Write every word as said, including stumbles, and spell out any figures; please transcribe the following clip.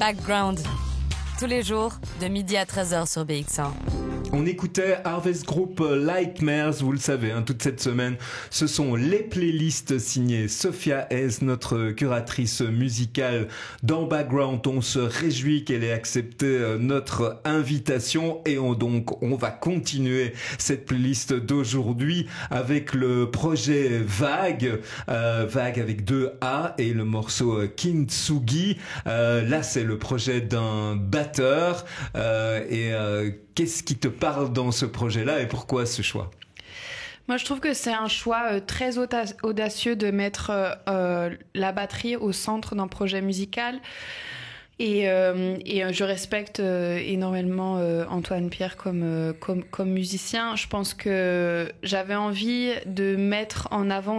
Background, tous les jours, de midi à treize heures sur B X cent. On écoutait Harvest Group Nightmares, vous le savez, hein, toute cette semaine. Ce sont les playlists signées Sophia Hez, notre curatrice musicale dans Background. On se réjouit qu'elle ait accepté notre invitation et on, donc on va continuer cette playlist d'aujourd'hui avec le projet Vague, euh, Vague avec deux A et le morceau Kintsugi. Euh, là, c'est le projet d'un batteur euh, et euh, qu'est-ce qui te parle dans ce projet-là et pourquoi ce choix ? Moi, je trouve que c'est un choix euh, très auda- audacieux de mettre euh, la batterie au centre d'un projet musical. Et, euh, et euh, je respecte euh, énormément euh, Antoine Pierre comme, euh, comme, comme musicien. Je pense que j'avais envie de mettre en avant